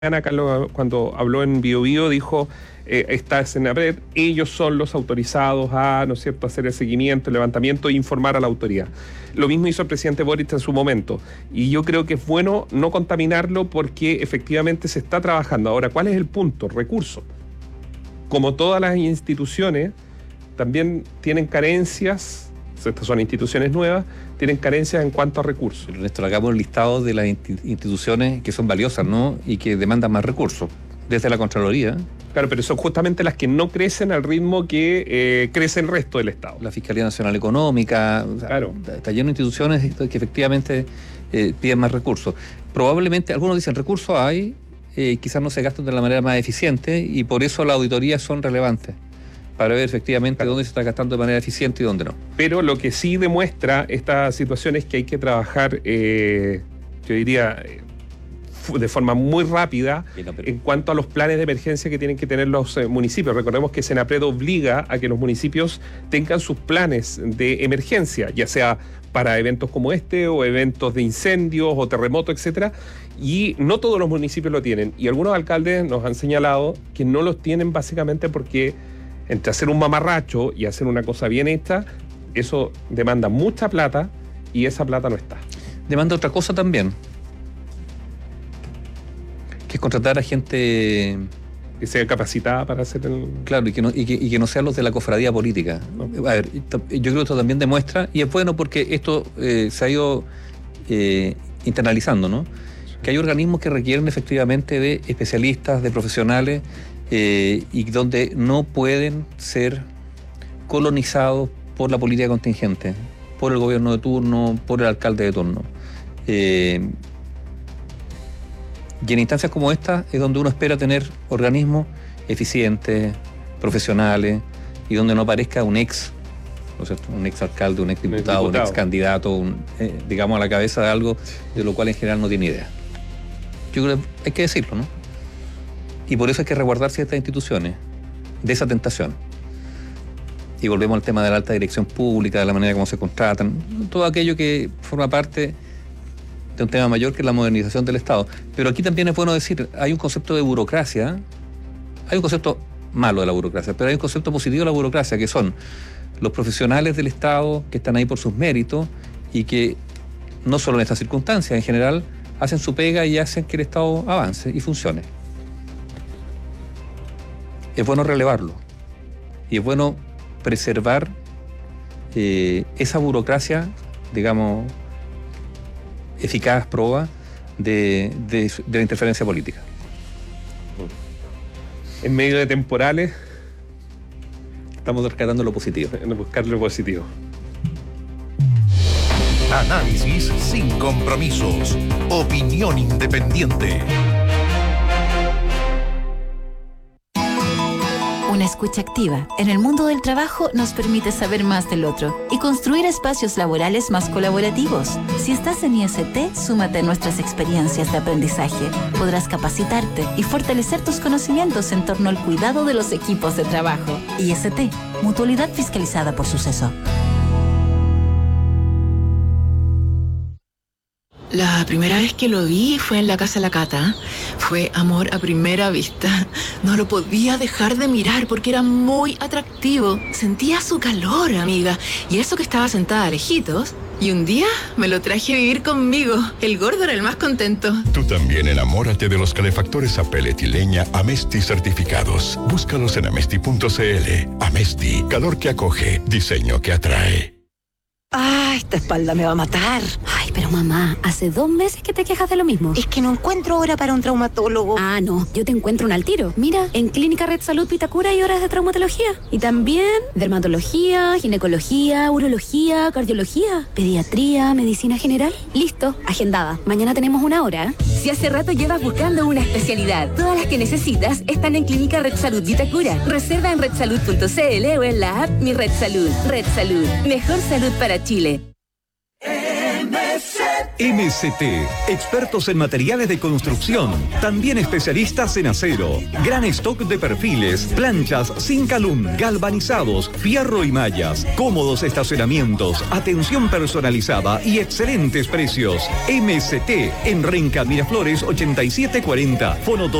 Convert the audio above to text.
Carlos, cuando habló en Bio Bio, dijo, está Senapred, ellos son los autorizados a, ¿no es cierto?, hacer el seguimiento, el levantamiento e informar a la autoridad. Lo mismo hizo el presidente Boric en su momento. Y yo creo que es bueno no contaminarlo porque efectivamente se está trabajando. Ahora, ¿cuál es el punto? Recursos. Como todas las instituciones, también tienen carencias. Estas son instituciones nuevas, tienen carencias en cuanto a recursos. Pero Néstor, hagamos un listado de las instituciones que son valiosas, ¿no? Y que demandan más recursos, desde la Contraloría. Claro, pero son justamente las que no crecen al ritmo que crece el resto del Estado. La Fiscalía Nacional Económica, o sea, claro. Está lleno de instituciones que efectivamente piden más recursos. Probablemente, algunos dicen, recursos hay, quizás no se gastan de la manera más eficiente y por eso las auditorías son relevantes, para ver efectivamente dónde se está gastando de manera eficiente y dónde no. Pero lo que sí demuestra esta situación es que hay que trabajar, yo diría, de forma muy rápida en cuanto a los planes de emergencia que tienen que tener los municipios. Recordemos que Senapred obliga a que los municipios tengan sus planes de emergencia, ya sea para eventos como este o eventos de incendios o terremotos, etcétera, y no todos los municipios lo tienen. Y algunos alcaldes nos han señalado que no los tienen básicamente porque entre hacer un mamarracho y hacer una cosa bien hecha, eso demanda mucha plata y esa plata no está. Demanda otra cosa también, que es contratar a gente que sea capacitada para hacer el... Claro, y que no sean los de la cofradía política. ¿No? A ver, yo creo que esto también demuestra, y es bueno porque esto se ha ido internalizando, ¿no? Sí. Que hay organismos que requieren efectivamente de especialistas, de profesionales, y donde no pueden ser colonizados por la política contingente, por el gobierno de turno, por el alcalde de turno. Y en instancias como esta es donde uno espera tener organismos eficientes, profesionales, y donde no aparezca un ex, ¿no es cierto?, un ex alcalde, un ex diputado, un ex candidato, digamos, a la cabeza de algo de lo cual en general no tiene idea. Yo creo que hay que decirlo, ¿no? Y por eso hay que resguardar ciertas instituciones de esa tentación. Y volvemos al tema de la alta dirección pública, de la manera como se contratan, todo aquello que forma parte de un tema mayor que es la modernización del Estado. Pero aquí también es bueno decir, hay un concepto de burocracia, hay un concepto malo de la burocracia, pero hay un concepto positivo de la burocracia, que son los profesionales del Estado que están ahí por sus méritos y que, no solo en estas circunstancias, en general, hacen su pega y hacen que el Estado avance y funcione. Es bueno relevarlo y es bueno preservar esa burocracia, digamos, eficaz prueba de la interferencia política. En medio de temporales estamos rescatando lo positivo. Buscar lo positivo. Análisis sin compromisos. Opinión independiente. Una escucha activa en el mundo del trabajo nos permite saber más del otro y construir espacios laborales más colaborativos. Si estás en IST, súmate a nuestras experiencias de aprendizaje. Podrás capacitarte y fortalecer tus conocimientos en torno al cuidado de los equipos de trabajo. IST, Mutualidad Fiscalizada por Suceso. La primera vez que lo vi fue en la casa de la Cata. Fue amor a primera vista. No lo podía dejar de mirar porque era muy atractivo. Sentía su calor, amiga. Y eso que estaba sentada lejitos. Y un día me lo traje a vivir conmigo. El gordo era el más contento. Tú también enamórate de los calefactores a pellet y leña Amesti certificados. Búscalos en amesti.cl. Amesti, calor que acoge, diseño que atrae. ¡Ah, esta espalda me va a matar! Ay, pero mamá, hace 2 meses que te quejas de lo mismo. Es que no encuentro hora para un traumatólogo. Ah, no, yo te encuentro un al tiro. Mira, en Clínica Red Salud Vitacura hay horas de traumatología. Y también dermatología, ginecología, urología, cardiología, pediatría, medicina general. Listo, agendada. Mañana tenemos 1 hora. Si hace rato llevas buscando una especialidad, todas las que necesitas están en Clínica Red Salud Vitacura. Reserva en redsalud.cl o en la app Mi Red Salud. Red Salud, mejor salud para Chile. MSD MCT, expertos en materiales de construcción, también especialistas en acero, gran stock de perfiles, planchas, Zincalum, galvanizados, fierro y mallas, cómodos estacionamientos, atención personalizada y excelentes precios. MCT en Renca Miraflores 8740, fono